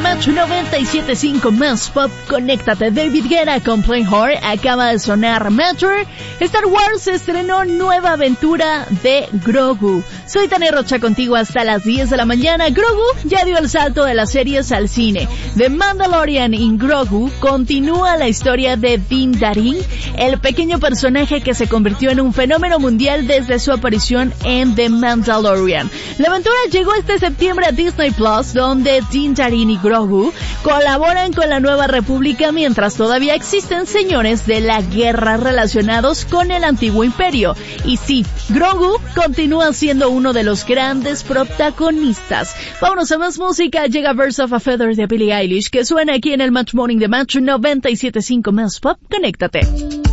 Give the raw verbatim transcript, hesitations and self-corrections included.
Match noventa y siete punto cinco más pop. Conéctate. David Guetta con Play Hard. Acaba de sonar Matter. Star Wars estrenó nueva aventura de Grogu. Soy Tania Rocha contigo hasta las diez de la mañana. Grogu ya dio el salto de las series al cine. The Mandalorian in Grogu continúa la historia de Din Djarin, el pequeño personaje que se convirtió en un fenómeno mundial desde su aparición en The Mandalorian. La aventura llegó este septiembre a Disney Plus, donde Din Djarin y Grogu colaboran con la Nueva República mientras todavía existen señores de la guerra relacionados con el antiguo imperio. Y sí, Grogu continúa siendo uno de los grandes protagonistas. Vámonos a más música. Llega Birds of a Feather de Billie Eilish, que suena aquí en el Match Morning de Match noventa y siete punto cinco más pop. Conéctate.